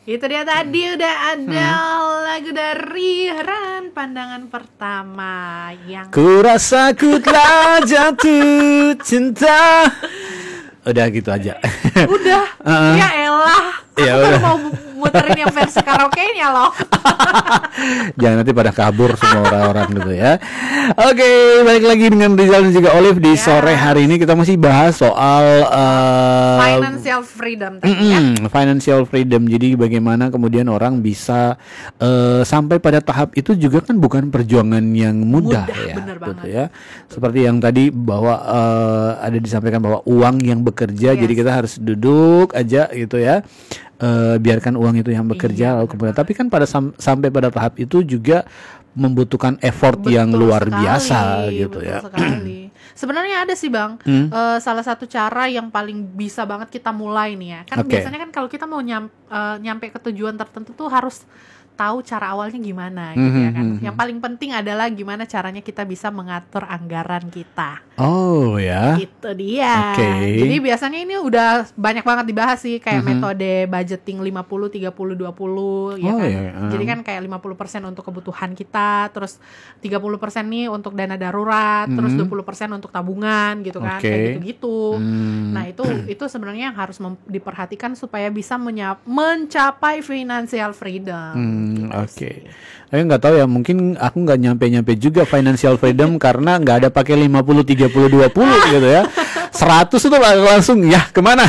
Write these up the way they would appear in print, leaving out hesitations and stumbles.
Itu dia tadi udah ada lagu dari Ran, Pandangan Pertama yang Ku rasa ku telah jatuh cinta. Udah gitu aja. udah. Ya elah. Ya Aku udah. baru mau muterin yang versi karaoke-nya loh. Jangan nanti pada kabur semua orang-orang gitu ya. Oke, balik lagi dengan Rizal dan juga Olive di sore hari ini. Kita masih bahas soal Financial freedom tadi ya. financial freedom. Jadi bagaimana kemudian orang bisa sampai pada tahap itu juga kan bukan perjuangan yang mudah ya, bener gitu banget. ya. Seperti yang tadi bahwa ada disampaikan bahwa uang yang bekerja, jadi kita harus duduk aja gitu ya. Biarkan uang itu yang bekerja lalu kemudian. Tapi kan pada sampai pada tahap itu juga membutuhkan effort yang luar biasa gitu betul ya. sekali. Sebenarnya ada sih Bang, salah satu cara yang paling bisa banget kita mulai nih ya. Kan Oke. biasanya kan kalau kita mau nyampe ke tujuan tertentu tuh harus tahu cara awalnya gimana gitu ya kan. Yang paling penting adalah gimana caranya kita bisa mengatur anggaran kita. Oh ya. Itu dia. Oke. Jadi biasanya ini udah banyak banget dibahas sih kayak metode budgeting 50 30 20 ya Oh, kan. iya. Jadi kan kayak 50% untuk kebutuhan kita, terus 30% nih untuk dana darurat, terus 20% untuk tabungan gitu kan. Oke. Kayak gitu-gitu. Nah, itu sebenarnya yang harus diperhatikan supaya bisa mencapai financial freedom. Oke. Saya nggak tahu ya, mungkin aku nggak nyampe juga financial freedom karena nggak ada pakai 50 30 20 gitu ya. 100 itu langsung ya kemana?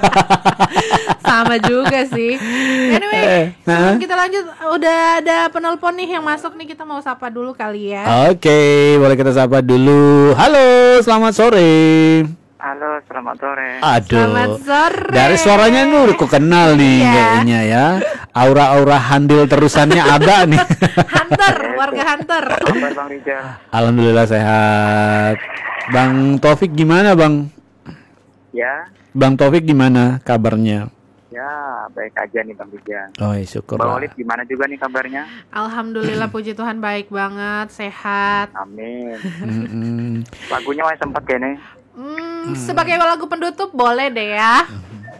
Sama juga sih. Anyway, Nah. sebelum kita lanjut, udah ada penelpon nih yang masuk nih, kita mau sapa dulu kali ya. Oke, boleh kita sapa dulu. Halo, selamat sore. Halo, selamat sore. Aduh. Selamat sore. Dari suaranya nih udah kok kenal nih Iya. kayaknya ya. Aura-aura handil terusannya ada nih. Hunter, warga Hunter. Kabar Bang Rijal? Alhamdulillah sehat. Bang Taufik gimana, Bang? Ya, Bang Taufik gimana kabarnya? ya baik aja nih Bang Rijal. Oh, Bang syukurlah. Olive gimana juga nih kabarnya? Alhamdulillah, puji Tuhan baik banget, sehat. Amin. Mm-mm. Lagunya masih sempat kayaknya. Sebagai lagu penutup boleh deh ya.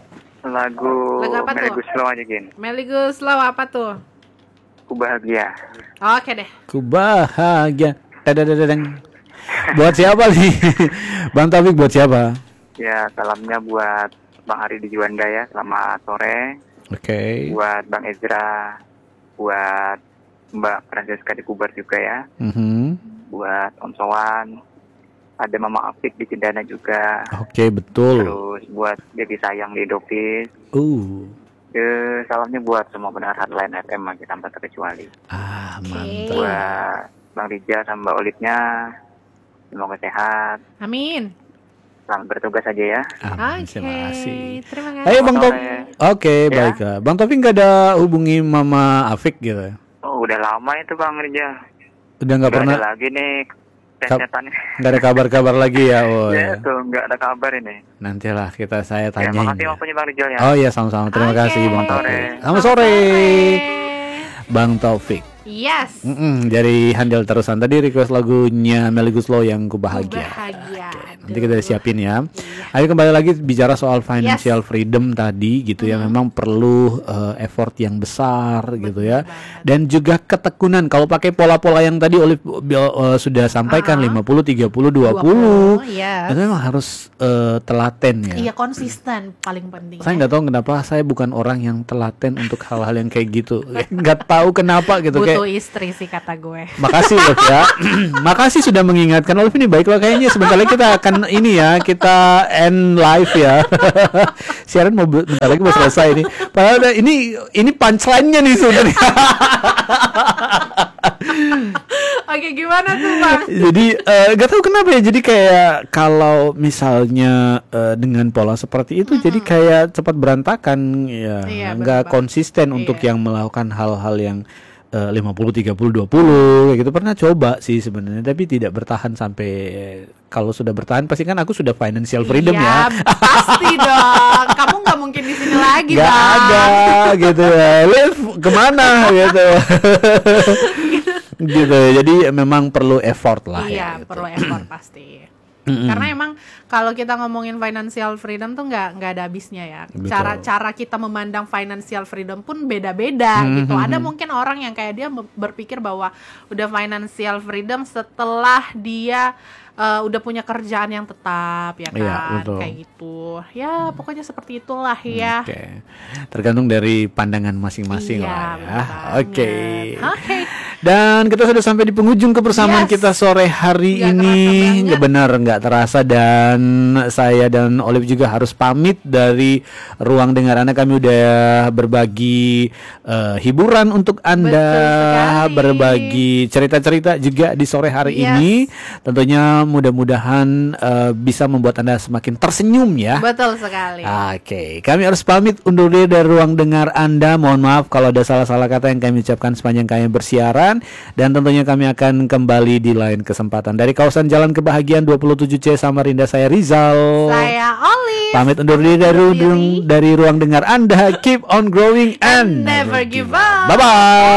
Lagu Lagu apa tuh? Melly Goeslaw aja Gin. Melly Goeslaw apa tuh? Ku bahagia. Oke deh. Ku bahagia. Dadadadadang. Buat siapa nih? Bang Taufik buat siapa? Ya, salamnya buat Bang Ari di Juanda ya. Selamat sore. Oke. Buat Bang Ezra. Buat Mbak Francesca di Kubar juga ya. Buat Om Sowan. Ada Mama Afik di Cendana juga. Oke, betul. Terus buat Baby Sayang di Dopis. Salamnya buat semua pendengar Hotline FM lagi tanpa terkecuali. Mantap. Buat Bang Rijal sama Mbak Olivnya, semoga sehat. Amin. Selamat bertugas aja ya. Amin, Oke, terima kasih. terima kasih. Ayo Bang Selamat Taufik. sore. Oke, Ya. baiklah. Bang Taufik nggak ada hubungi Mama Afik gitu? Oh, udah lama itu Bang Rijal. Udah nggak Udah pernah, ada lagi nih chat-chatannya. nggak ada kabar-kabar lagi ya? Oh, Ya, ya. tuh nggak ada kabar ini. Nantilah saya Ya, tanyain. makasih ya. waktunya Bang Rijal ya. Oh iya, sama-sama. Terima Oke. kasih Bang Selamat Taufik. sore. Selamat sore, Bang Taufik. Yes. Dari handle terusan tadi request lagunya Melly Goeslaw yang Ku Bahagia. Bahagia. Nanti kita siapin ya. Ayo kembali lagi bicara soal financial freedom tadi gitu ya. Memang perlu effort yang besar gitu ya. Dan juga ketekunan. Kalau pakai pola-pola yang tadi Olive sudah sampaikan 50 30 20. Iya. Itu memang harus telaten ya. Iya, konsisten paling penting. Saya nggak tahu kenapa saya bukan orang yang telaten untuk hal-hal yang kayak gitu. Nggak tahu kenapa gitu kayak. Butuh istri sih kata gue. Makasih Olive ya. Makasih sudah mengingatkan Olive ini. Baiklah kayaknya sebentar lagi kita akan ini ya, kita end live ya. Siaran mau bentar lagi mau selesai ini. Padahal ini punchline-nya nih sebenarnya. Oke, gimana tuh Bang? Jadi gak tahu kenapa ya. Jadi kayak kalau misalnya dengan pola seperti itu, jadi kayak cepat berantakan ya. Iya, Nggak benar, konsisten Bang. untuk Iya. yang melakukan hal-hal yang 50 30 20 kayak gitu. Pernah coba sih sebenarnya, tapi tidak bertahan sampai. Kalau sudah bertahan pasti kan aku sudah financial freedom Iya, ya. pasti dong. Kamu nggak mungkin di sini lagi, Gak Bang. ada gitu ya. Live kemana gitu. Gitu. Jadi memang perlu effort lah Iya, ya. Gitu. perlu effort pasti. Karena emang kalau kita ngomongin financial freedom tuh nggak ada habisnya ya. Cara kita memandang financial freedom pun beda-beda gitu. Ada mungkin orang yang kayak dia berpikir bahwa udah financial freedom setelah dia udah punya kerjaan yang tetap, ya kan, kayak gitu. Ya pokoknya seperti itulah ya. Tergantung dari pandangan masing-masing lah ya. Oke. Dan kita sudah sampai di penghujung kebersamaan kita sore hari ini. Nggak terasa, dan saya dan Olive juga harus pamit dari ruang dengar Anda. Kami udah berbagi hiburan untuk Anda, berbagi cerita-cerita juga di sore hari ini. Tentunya mudah-mudahan bisa membuat Anda semakin tersenyum ya. Betul sekali. Oke, kami harus pamit undur diri dari ruang dengar Anda. Mohon maaf kalau ada salah-salah kata yang kami ucapkan sepanjang kami bersiaran, dan tentunya kami akan kembali di lain kesempatan. Dari kawasan Jalan Kebahagiaan 27C Samarinda, saya Rizal. Saya Olive. Pamit undur diri dari ruang dengar Anda. Keep on growing and never give up. Bye-bye.